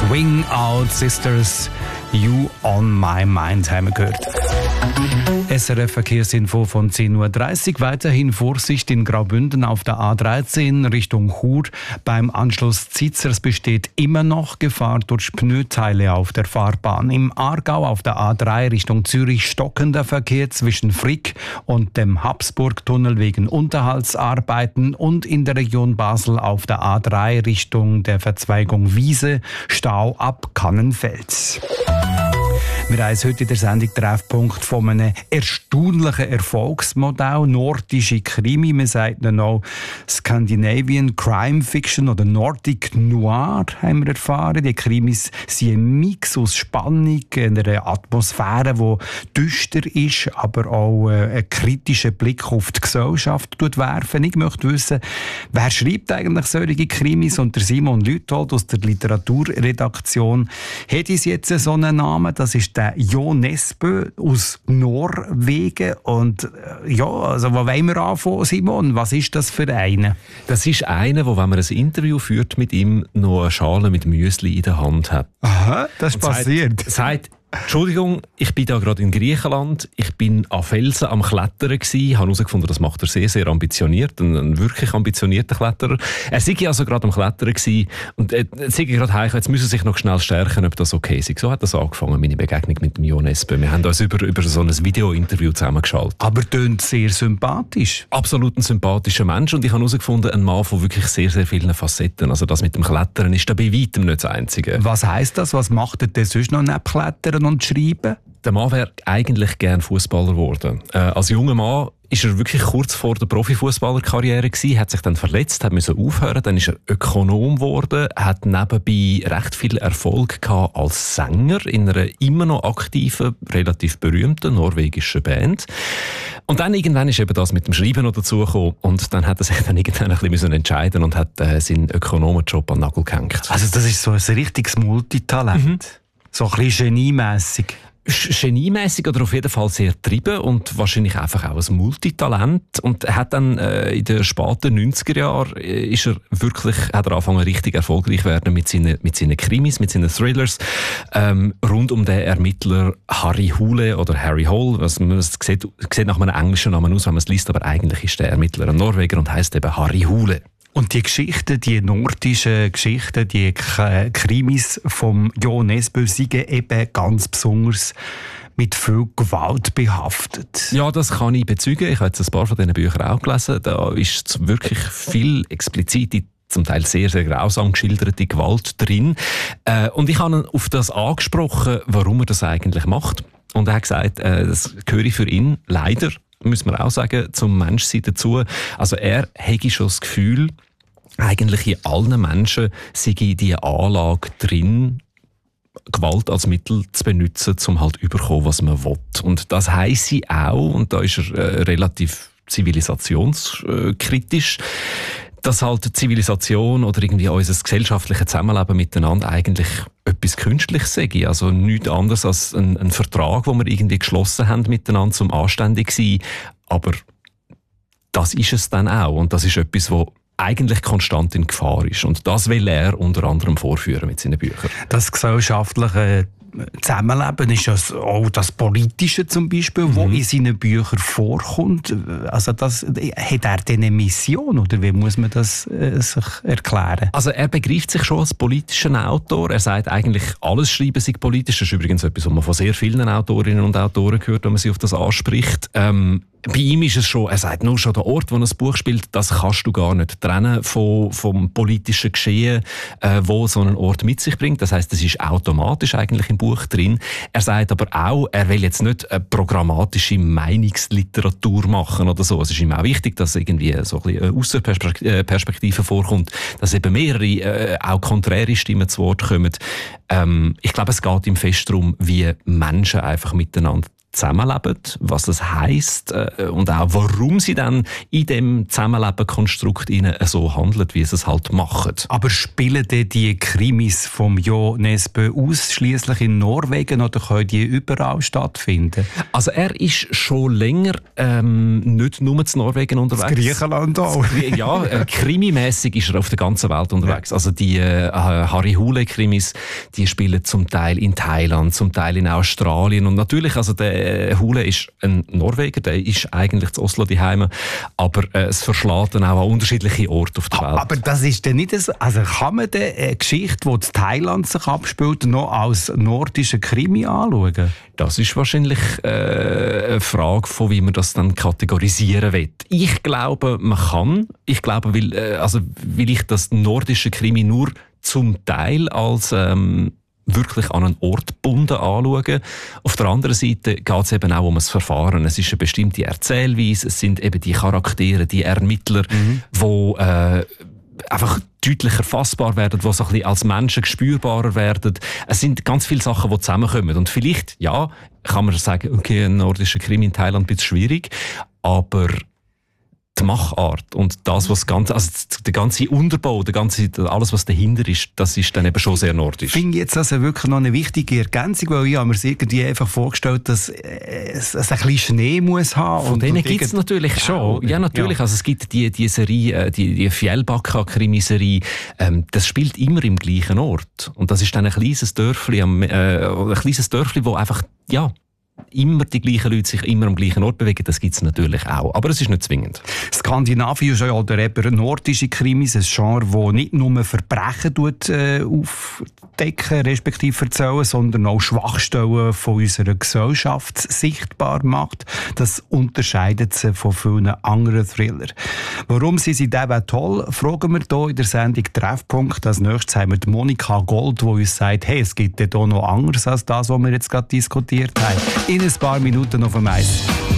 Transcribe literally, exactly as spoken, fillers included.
Swing Out Sisters, You on My Mind haben wir gehört. S R F-Verkehrsinfo von zehn Uhr dreißig. Weiterhin Vorsicht in Graubünden auf der A dreizehn Richtung Chur. Beim Anschluss Zizers besteht immer noch Gefahr durch Pneuteile auf der Fahrbahn. Im Aargau auf der A drei Richtung Zürich stockender Verkehr zwischen Frick und dem Habsburgtunnel wegen Unterhaltsarbeiten und in der Region Basel auf der A drei Richtung der Verzweigung Wiese Stau ab Kannenfels. Wir haben heute in der Sendung Treffpunkt von einem erstaunlichen Erfolgsmodell, nordische Krimi, man sagt ihn auch Scandinavian Crime Fiction oder Nordic Noir, haben wir erfahren. Die Krimis sind ein Mix aus Spannung, einer Atmosphäre, die düster ist, aber auch einen kritischen Blick auf die Gesellschaft werfen. Ich möchte wissen, wer schreibt eigentlich solche Krimis? Und der Simon Lüthold aus der Literaturredaktion hat es jetzt so einen Namen, das ist der Jo Nesbø aus Norwegen. Und ja, also wo wollen wir anfangen, Simon? Was ist das für einer? Das ist einer, der, wenn man ein Interview führt mit ihm, noch eine Schale mit Müsli in der Hand hat. Aha, das ist passiert. Sagt, sagt, Entschuldigung, ich bin da gerade in Griechenland. Ich bin an Felsen am Klettern gsi. Ich habe herausgefunden, das macht er sehr, sehr ambitioniert. Ein, ein wirklich ambitionierter Kletterer. Er sei also gerade am Klettern gsi und er sei gerade heim. Jetzt müssen sich noch schnell stärken, ob das okay ist. So hat das angefangen, meine Begegnung mit dem Jo Nesbø. Wir haben uns über, über so ein Video-Interview zusammengeschaltet. Aber tönt sehr sympathisch. Absolut ein sympathischer Mensch. Und ich habe herausgefunden, ein Mann von wirklich sehr, sehr vielen Facetten. Also das mit dem Klettern ist da bei weitem nicht das Einzige. Was heisst das? Was macht er denn sonst noch neben Klettern und Schreiben? Der Mann wäre eigentlich gern Fußballer geworden. Äh, als junger Mann ist er wirklich kurz vor der Profifußballerkarriere gsi, hat sich dann verletzt, hat müssen aufhören, dann ist er Ökonom geworden, hat nebenbei recht viel Erfolg gehabt als Sänger in einer immer noch aktiven, relativ berühmten norwegischen Band. Und dann irgendwann ist eben das mit dem Schreiben noch dazugekommen und dann hat er sich dann irgendwann ein bisschen entscheiden und hat äh, seinen Ökonomenjob an den Nagel gehängt. Also das ist so ein richtiges Multitalent. Mhm. So ein bisschen geniemässig. Geniemässig oder auf jeden Fall sehr getrieben und wahrscheinlich einfach auch ein Multitalent. Und er hat dann äh, in den späten neunziger Jahren äh, ist er wirklich, hat er angefangen richtig erfolgreich werden mit seinen, mit seinen Krimis, mit seinen Thrillers ähm, rund um den Ermittler Harry Hole oder Harry Hole. Was man sieht, sieht nach einem englischen Namen aus, wenn man es liest, aber eigentlich ist der Ermittler ein Norweger und heisst eben Harry Hole. Und die Geschichten, die nordischen Geschichten, die K- Krimis vom Jo Nesbø sind eben ganz besonders mit viel Gewalt behaftet. Ja, das kann ich bezeugen. Ich habe jetzt ein paar von diesen Büchern auch gelesen. Da ist wirklich viel explizite, zum Teil sehr, sehr grausam geschilderte Gewalt drin. Äh, und ich habe ihn auf das angesprochen, warum er das eigentlich macht. Und er hat gesagt, äh, das gehöre für ihn leider, muss man auch sagen, zum Menschsein dazu. Also er hätte schon das Gefühl, eigentlich in allen Menschen sei diese Anlage drin, Gewalt als Mittel zu benutzen, um halt zu bekommen, was man will. Und das heisst auch, und da ist er äh, relativ zivilisationskritisch, dass halt die Zivilisation oder irgendwie unser gesellschaftliches Zusammenleben miteinander eigentlich etwas Künstliches sei. Also nichts anderes als ein, ein Vertrag, den wir irgendwie geschlossen haben miteinander, um anständig zu sein. Aber das ist es dann auch. Und das ist etwas, was eigentlich konstant in Gefahr ist. Und das will er unter anderem vorführen mit seinen Büchern. Das gesellschaftliche Zusammenleben ist ja auch das Politische zum Beispiel, mhm. wo in seinen Büchern vorkommt. Also das, hat er denn eine Mission oder wie muss man das äh, sich erklären? Also er begreift sich schon als politischen Autor. Er sagt eigentlich, alles Schreiben sei politisch. Das ist übrigens etwas, was man von sehr vielen Autorinnen und Autoren hört, wenn man sie auf das anspricht. Ähm, bei ihm ist es schon, er sagt nur schon, der Ort, wo ein Buch spielt, das kannst du gar nicht trennen vom, vom politischen Geschehen, äh, wo so ein Ort mit sich bringt. Das heisst, das ist automatisch eigentlich im Buch drin. Er sagt aber auch, er will jetzt nicht eine programmatische Meinungsliteratur machen oder so. Es ist ihm auch wichtig, dass irgendwie so ein bisschen eine Ausserperspektive vorkommt, dass eben mehrere, äh, auch konträre Stimmen zu Wort kommen. Ähm, ich glaube, es geht ihm fest darum, wie Menschen einfach miteinander zusammenleben, was das heisst äh, und auch warum sie dann in dem Zusammenleben-Konstrukt so handeln, wie sie es halt machen. Aber spielen denn die Krimis vom Jo Nesbø ausschliesslich in Norwegen oder können die überall stattfinden? Also er ist schon länger ähm, nicht nur in Norwegen unterwegs. Das Griechenland auch. Ja, äh, krimimässig ist er auf der ganzen Welt unterwegs. Ja. Also die äh, Harry Hole-Krimis, die spielen zum Teil in Thailand, zum Teil in Australien und natürlich, also der Hule ist ein Norweger, der ist eigentlich zu Oslo daheim, aber äh, es verschlägt dann auch an unterschiedliche Orte auf der Welt. Aber das ist dann nicht so, also kann man denn eine Geschichte, die in Thailand sich abspielt, noch als nordische Krimi anschauen? Das ist wahrscheinlich äh, eine Frage von, wie man das dann kategorisieren will. Ich glaube, man kann. Ich glaube, weil, äh, also, weil ich das nordische Krimi nur zum Teil als ähm, wirklich an einen Ort gebunden anschauen. Auf der anderen Seite geht es eben auch um ein Verfahren. Es ist eine bestimmte Erzählweise, es sind eben die Charaktere, die Ermittler, mhm. die äh, einfach deutlicher fassbar werden, die so ein bisschen als Menschen spürbarer werden. Es sind ganz viele Sachen, die zusammenkommen. Und vielleicht, ja, kann man sagen, okay, ein nordischer Krimi in Thailand ist ein bisschen schwierig, aber die Machart und das, was ganz, also der ganze Unterbau, der ganze, alles, was dahinter ist, das ist dann eben schon sehr nordisch. Ich finde jetzt also wirklich noch eine wichtige Ergänzung, weil ich habe mir irgendwie einfach vorgestellt, dass es, es ein bisschen Schnee muss haben. Von denen gibt es natürlich schon. Auch. Ja, natürlich. Ja. Also es gibt die, die Serie, die, die Fjällbacka-Krimiserie, ähm, das spielt immer im gleichen Ort. Und das ist dann ein kleines Dörfli, äh, ein kleines Dörfli, wo einfach, ja, immer die gleichen Leute sich immer am gleichen Ort bewegen, das gibt es natürlich auch. Aber es ist nicht zwingend. Skandinavische oder eben nordische Krimis, ein Genre, das nicht nur Verbrechen tut, äh, aufdecken, respektive erzählen, sondern auch Schwachstellen von unserer Gesellschaft sichtbar macht. Das unterscheidet sie von vielen anderen Thrillern. Warum sind sie eben toll, fragen wir hier in der Sendung Treffpunkt. Als nächstes haben wir die Monika Gold, die uns sagt, hey, es gibt hier noch anderes als das, was wir jetzt gerade diskutiert haben. In ein paar Minuten auf dem Eis.